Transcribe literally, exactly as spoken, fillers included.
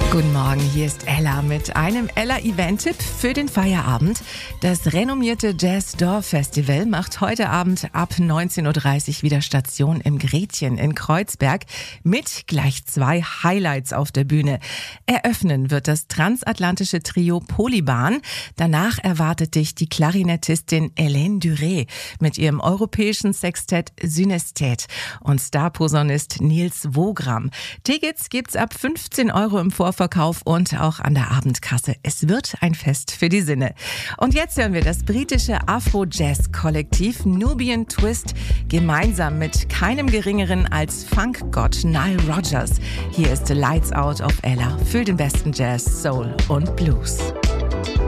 Guten Morgen, hier ist Ella mit einem Ella-Event-Tipp für den Feierabend. Das renommierte Jazz Door Festival macht heute Abend ab neunzehn Uhr dreißig wieder Station im Gretchen in Kreuzberg mit gleich zwei Highlights auf der Bühne. Eröffnen wird das transatlantische Trio Polyban. Danach erwartet dich die Klarinettistin Hélène Duré mit ihrem europäischen Sextett Synesthet und Starposaunist Nils Wogram. Tickets gibt's ab fünfzehn Euro im Vorverkauf und auch an der Abendkasse. Es wird ein Fest für die Sinne. Und jetzt hören wir das britische Afro-Jazz-Kollektiv Nubian Twist gemeinsam mit keinem Geringeren als Funkgott Nile Rodgers. Hier ist Lights Out auf Ella für den besten Jazz, Soul und Blues.